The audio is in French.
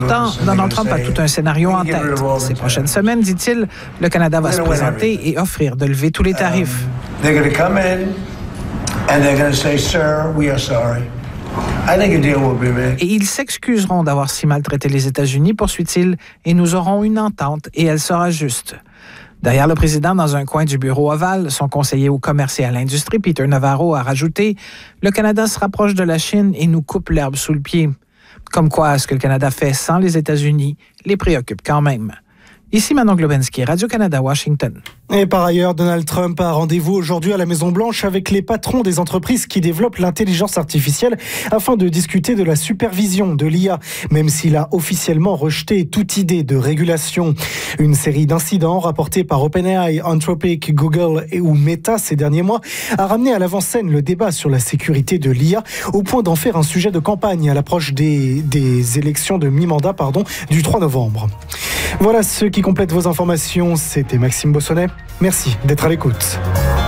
Pourtant, Donald Trump a tout un scénario en tête. Ces prochaines semaines, dit-il, le Canada va se présenter et offrir de lever tous les tarifs. They're going to come in and they're going to say, "Sir, we are sorry." I think a deal will be made. Et ils s'excuseront d'avoir si maltraité les États-Unis, poursuit-il, et nous aurons une entente et elle sera juste. Derrière le président, dans un coin du bureau ovale, son conseiller au commerce et à l'industrie, Peter Navarro, a rajouté « Le Canada se rapproche de la Chine et nous coupe l'herbe sous le pied ». Comme quoi, ce que le Canada fait sans les États-Unis les préoccupe quand même. Ici Manon Globensky, Radio-Canada, Washington. Et par ailleurs, Donald Trump a rendez-vous aujourd'hui à la Maison-Blanche avec les patrons des entreprises qui développent l'intelligence artificielle afin de discuter de la supervision de l'IA, même s'il a officiellement rejeté toute idée de régulation. Une série d'incidents rapportés par OpenAI, Anthropic, Google ou Meta ces derniers mois a ramené à l'avant-scène le débat sur la sécurité de l'IA au point d'en faire un sujet de campagne à l'approche des élections de mi-mandat du 3 novembre. Voilà ce qui complète vos informations. C'était Maxime Bossonnet. Merci d'être à l'écoute.